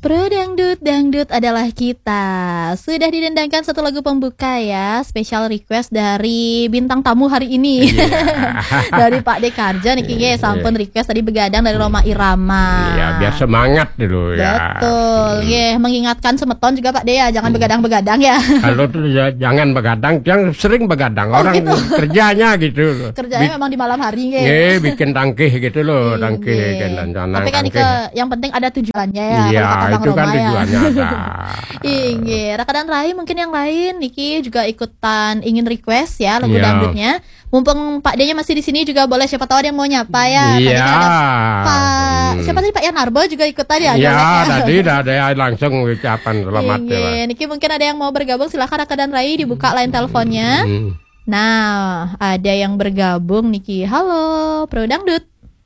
Pro Dangdut, Dangdut adalah kita. Sudah didendangkan satu lagu pembuka ya, special request dari bintang tamu hari ini. Dari Pak Dekarja nih King, sampun request tadi Begadang dari Roma Irama. Iya, biar semangat dulu ya. Betul, mengingatkan semeton juga Pak Dea, jangan begadang-begadang ya. Kalau tuh jangan begadang, yang sering begadang orang gitu. Kerjanya gitu. Kerjanya memang di malam hari bikin tangkih gitu loh, tangkih dan tapi kan yang penting ada tujuannya ya. Iya, itu kan tujuannya ada. Raka dan Rai mungkin yang lain Niki juga ikutan ingin request ya lagu dangdutnya. Mumpung Pak D-nya masih di sini juga boleh, siapa tahu ada yang mau nyapa ya. Iya. Siapa tadi Pak Yanarbo juga ikutan ya? Iya, tadi ada langsung ucapan selamat ya. Niki mungkin ada yang mau bergabung, silakan Raka dan Rai dibuka line teleponnya. Nah, ada yang bergabung Niki. Halo, Pro Dangdut.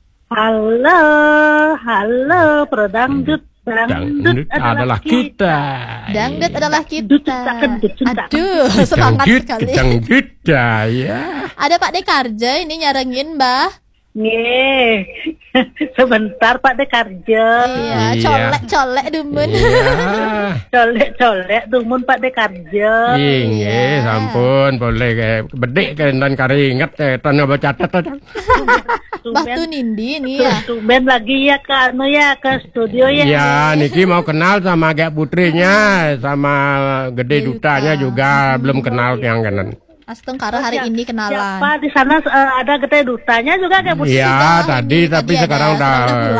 Halo, Pro Dangdut. Dangdut adalah kita. Dangdut adalah kita. Aduh, semangat sekali. Dangdut ya. Ada Pak Dekarja ini nyarengin, Mbah. Nih, sebentar Pak Dekarja. Iya, colek dumun. Colek dumun Pak Dekarja. Iya, sampun boleh bedek dan karinget tan bacatet aja. Batu Nindi nih ya. Tumben lagi ya ke studio ya. Iya, Niki mau kenal sama Gek Putrinya, sama Gede Dutanya juga belum kenal yang kanan. Astengkara hari ini kenalan. Siapa di sana ada Gede Dutanya juga Gek Putri? Iya, tadi tapi sekarang udah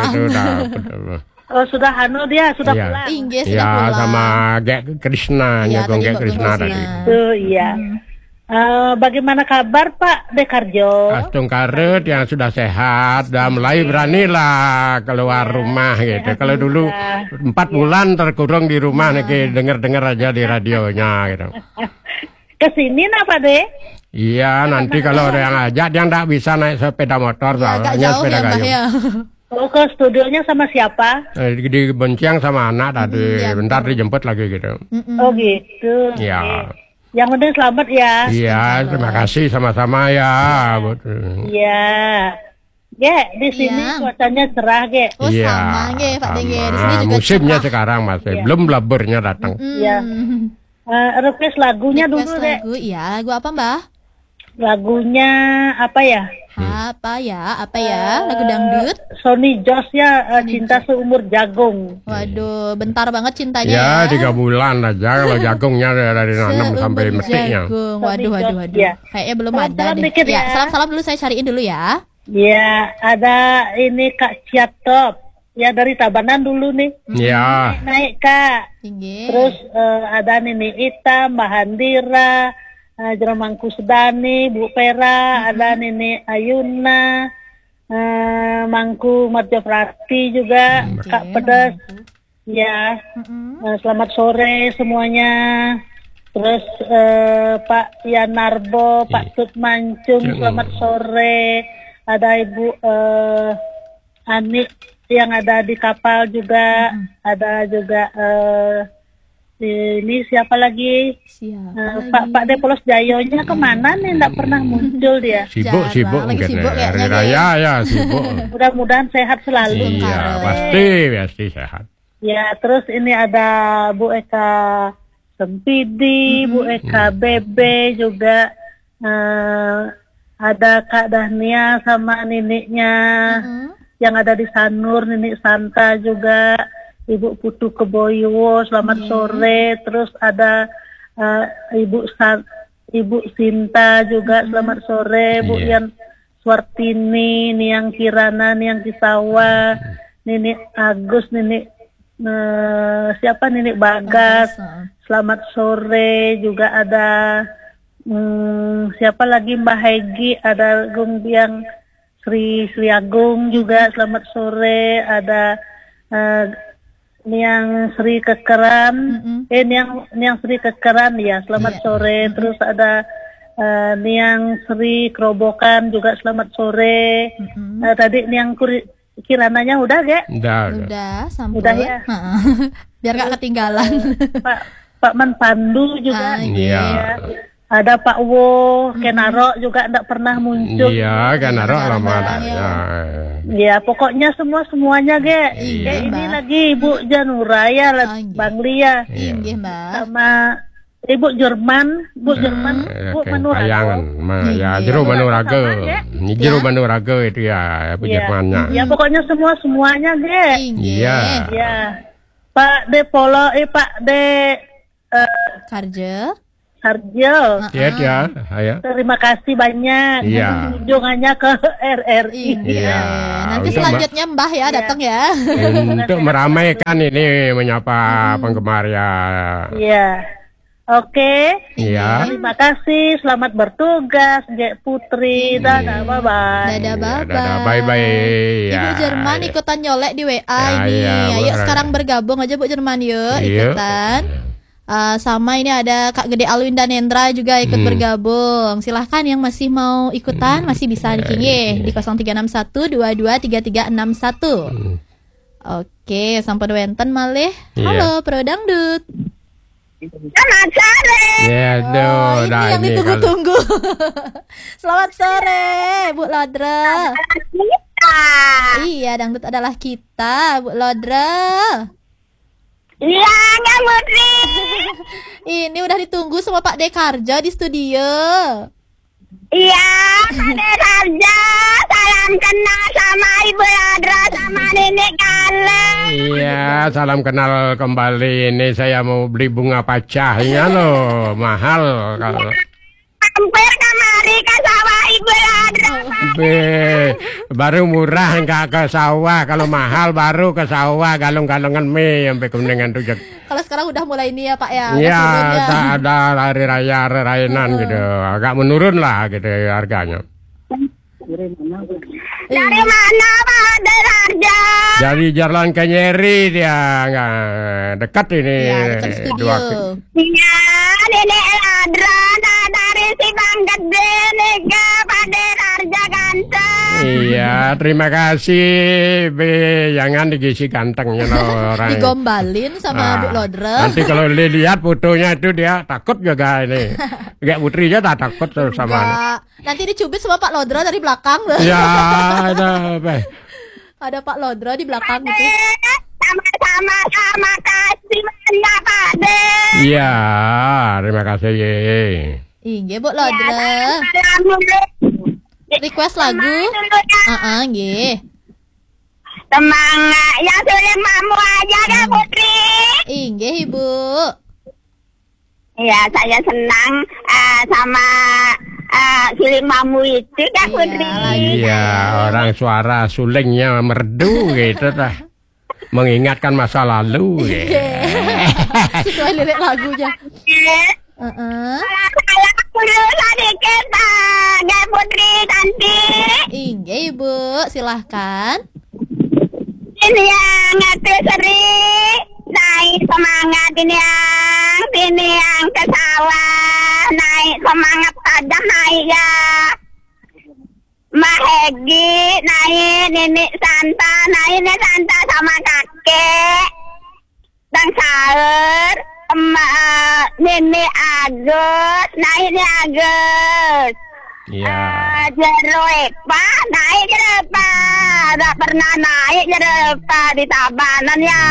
sudah sudah pulang. Iya, sama Gek Krishna, Gek Krishna tadi. Iya. Bagaimana kabar Pak Dekarjo? Astung karet yang sudah sehat, sudah mulai beranilah keluar rumah gitu. Kalau dulu 4 bulan terkurung di rumah nih, dengar aja di radionya gitu. Kesini nak Pak De? Iya, nanti kalau ada yang ajak dia nggak bisa naik sepeda motor, soalnya sepeda kayu. Oh, ke studionya sama siapa? Di Bonciang sama anak tadi, bentar dijemput lagi gitu. Oh gitu. Iya. Yang penting selamat ya. Iya, terima kasih sama-sama ya. Iya. Di sini cuacanya cerah, Oh, sama, Pak Denge. Di sini juga musimnya cerah. Sekarang masih belum laburnya datang. Iya. Request lagunya dulu, Dek. Iya, lagu apa, Mbah? Lagunya apa ya? Apa ya? Lagu dangdut? Sony Jos ya, Cinta Seumur Jagung. Waduh, bentar banget cintanya ya. 3 bulan aja kalau jagungnya dari nanam sampai metiknya. Waduh. Ya. Kayaknya belum ada deh. Ya, salam-salam dulu, saya cariin dulu ya. Ya, ada ini Kak Ciatop. Ya, dari Tabanan dulu nih. Iya. Naik Kak. Terus ada Nini Ita, Mbak Handira, Jeremangku Sedani, Bu Pera, ada Nini Ayuna, Mangku Marjo Prati juga, Kak Pedas. Ya, selamat sore semuanya. Terus Pak Yanarbo, Pak Tut Mancung, selamat sore. Ada Ibu Ani yang ada di kapal juga, ada juga ini siapa lagi? Pak Depolos Jayonya kemana nih? Nggak pernah muncul dia. Sibuk lagi sibuk hari raya ya sibuk. Mudah-mudahan sehat selalu. Iya, pasti sehat. Ya, terus ini ada Bu Eka Sempidi, Bu Eka Bebe juga, ada Kak Dahnia sama niniknya. Yang ada di Sanur, Nini Santa juga, Ibu Putu Keboyo, selamat sore. Terus ada Ibu Sinta juga, selamat sore. Bu Yan Swartini, Niang Kirana, Niang Kisawa, Nini Agus, Nini Nini Bagas, selamat sore. Juga ada siapa lagi, Mbak Hegi, ada Gungbiang Sri Agung juga, selamat sore. Ada Niang Sri Kekeran, Niang Sri Kekeran ya, selamat sore. Terus ada Niang Sri Kerobokan juga, selamat sore. Tadi Niang Kirananya udah gak? Udah, sambung. Udah ya. Biar gak ketinggalan. Pak Man Pandu juga. Iya. ada Pak Wo, Kenaro juga enggak pernah muncul. Iya, Kenaro lama ya. Ya, pokoknya semuanya ge. Iya, Ini Mbak. lagi Ibu Janura ya, Bang Lia. Inggih, Mbak. Sama Ibu Jerman, Bu Manuraga. Kayangan, ya jero Manuraga. Jero Manuraga itu ya, Bu Jermannya. Ya, pokoknya semuanya ge. Inggih. Ya. Pak De Polo, Pak De Karja. Harjo. Ya, ya. Terima kasih banyak. Iya. Kunjungannya ke RRI. Iya. Nanti Untuk selanjutnya Mbah ya datang ya. untuk meramaikan ini menyapa penggemar ya. Iya. Oke. Iya. Terima kasih. Selamat bertugas, Gek Putri. Dadah, bye-bye. Dadah, bye-bye. Dadah, bye-bye. Ibu Ya. Jerman ikutan nyolek di WA Ya, ini. iya, Ayo bener. sekarang bergabung aja Bu Jerman yuk Iya. ikutan. Sama ini ada Kak Gede Alwin dan Hendra juga ikut bergabung. Silahkan yang masih mau ikutan masih bisa di Kinye di 0361223361. Oke, sampun wenten malih. Iya. Halo Pro Dangdut. Selamat sore. Ya, Oh, ini yang ini ditunggu-tunggu. Selamat sore, Bu Lodra. Kita. Iya, dangdut adalah kita, Bu Lodra. Iya, Kak Putri. Ini udah ditunggu sama Pak Dekarja di studio. Iya, Pak Raja. Salam kenal sama Ibu Ladra sama Nenek Kale. Iya, salam kenal kembali. Ini saya mau beli bunga pacahnya loh, mahal kalau. Hampir kemari ke sawah Ibu Ladra. Baru murah nggak ke sawah, kalau mahal baru ke sawah galung-galungan mie sampai kuningan tuh. Kalau sekarang udah mulai ini ya Pak ya. Iya, turun ya. tak ada hari raya rainan gitu, agak menurun lah gitu harganya. Dari mana Pak Raja? Dari Jalan Kenyeri dia nggak dekat ini. Iya, dekat studio. Iya, Nenek Ladra. Nah, dari Simpang Gede nih ke Pak Raja ganteng. Iya, terima kasih. Jangan digisi gantengnya loh orang. Digombalin sama Bu Lodra. Nanti kalau dilihat fotonya itu dia takut juga ini. Kayak putrinya tak takut terus sama. Enggak. Nanti dicubit sama Pak Lodra dari belakang. Ya, ada apa? Ada Pak Lodra di belakang gitu. Sama-sama, sama kasih banyak Pak De. Iya, terima kasih. Iya, Bu Lodra. Request lagu? Nggih. Semangat yang sulit mamu aja Kak Putri. Inggih, Ibu. Ya, saya senang sama sulit mamu itu Kak Iya, Putri. Iya, orang suara sulingnya merdu gitu dah. Mengingatkan masa lalu. Sesuai lirik lagunya. Saya dulu sedikit Kak Putri cantik. Inggih, Ibu. Silahkan. Ini yang ngatu seri. Naik semangat ini yang ke sawah. Naik semangat saja naik ya. Mahegi naik Nenek Santa. Naik Nenek Santa sama kakek. Dan sahur. Nenek Agus. Naik Nenek Agus. Iya. Jeroepa, naik jeroepa. Tak pernah naik jeroepa di Tabanan ya.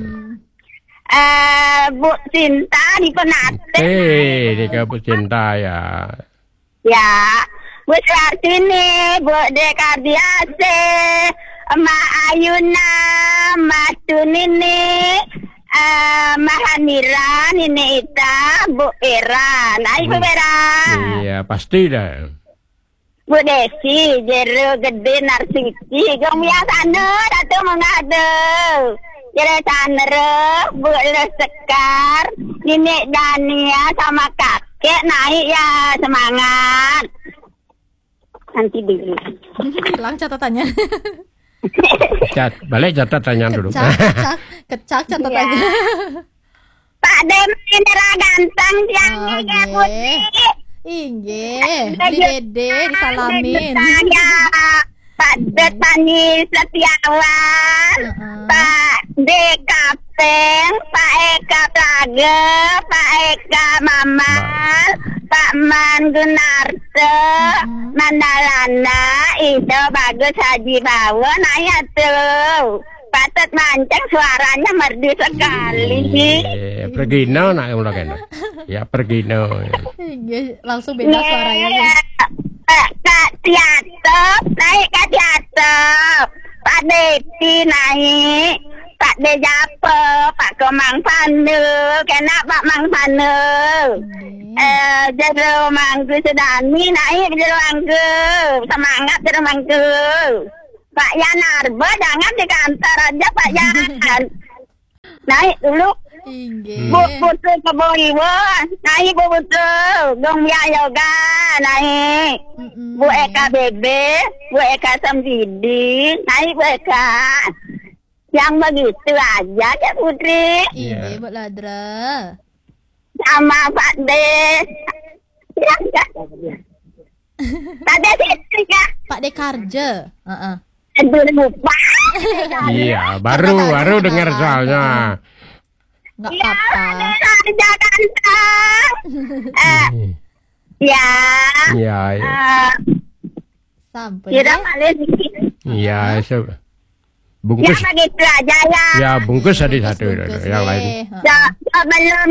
Bu Cinta di Penate. Di Kampus Cinta ya. Ya, Bu Sartini, Bu Dekardiase, Mbak Ayuna, Mbak Tunini, Mahanira, Nini Ita, Bu Era. Naik Bu Era. Iya, pasti dah. Bu Desi, Jero Gede Narsiti, Gomya Sanu, Datu Mengadu. Jero Sanre, Bu Sekar, Nenek Dania sama kakek naik ya, semangat. Nanti dulu. Hilang catatannya. Balik catatannya dulu. Kecak catatannya. Pak Demindra ganteng yang Kak Putri. Inggih, di Dede disalamin. Ya, Pak Detani Setiawan, Pak De Kapeng, Pak Eka Plage, Pak Eka Mamal, Pak Gunarte Mandalana itu bagus Haji Bawa nanya tuh patut mancang suaranya merdu sekali. Pergino nak ulang ya pergino. Langsung beda suaranya. Kak Tiatop naik Kak Tiatop. Pak Deti naik. Pak Dejapo, Pak Komang Panu, kena Pak Mang Panu. Jero Mangku Sedani naik jero Mangku, semangat jero Mangku. Pak Yanarbo jangan di kantor aja Pak Yan. Naik dulu. Bu Putu Keboiwo, naik Bu Putu. Gongya Yoga naik. Bu Eka Bebe, Bu Eka Samsidi, naik Bu Eka. Yang begitu aja ya Putri. Iya, Bu Ladra. Sama Pak De. Ya enggak. Pak De situ ya. Pak De Karja. Aduh lupa. Iya, baru dengar soalnya. Enggak Ya, apa-apa. Raja Ganteng. Ya. Iya, Sampai. Kira paling iya, ya bungkus. begitu aja ya. Ya, bungkus tadi satu Bungkus yang deh. lain. Sebelum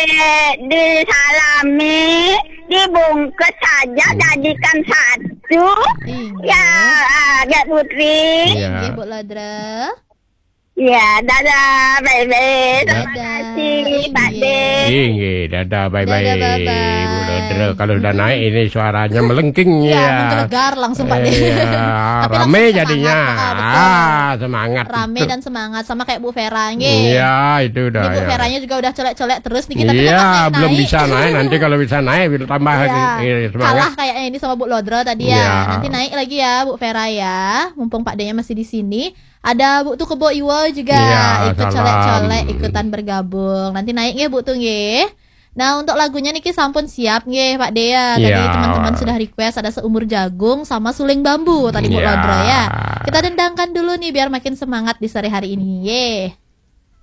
disalami, dibungkus saja, jadikan satu. Ya, Kak Putri. Iya. Bu Ladra. Ya, dadah, bye-bye. Terima Dadah. kasih, Pak De. Iya, dadah, bye-bye. Dadah, bye-bye. Bu Ladra, kalau udah naik ini suaranya melengking Ya, ya. menggelegar langsung Pak De. Iya, Tapi rame langsung jadinya. semangat, betul. Semangat. Rame itu. dan semangat sama kayak Bu Vera nge. Iya, itu udah. Ini Bu Ya. Veranya juga udah celek-celek terus nih kita tapi Iya, tetap belum naik. bisa naik. Nanti kalau bisa naik, tambah Iya. semangat. Kalah kayaknya ini sama Bu Lodro tadi ya. Iya. Nanti naik lagi ya Bu Vera ya. Mumpung Pak D-nya masih di sini. Ada Bu Tukebo Iwo juga Iya, ikut salam. colek-colek ikutan bergabung. Nanti naik nge Bu Tung nge. Nah untuk lagunya niki sampun siap nge Pak Dea. Tadi Iya. teman-teman sudah request ada Seumur Jagung sama Suling Bambu tadi Bu Iya. Lodro ya. Kita dendangkan dulu nih biar makin semangat di sore hari ini. Ye.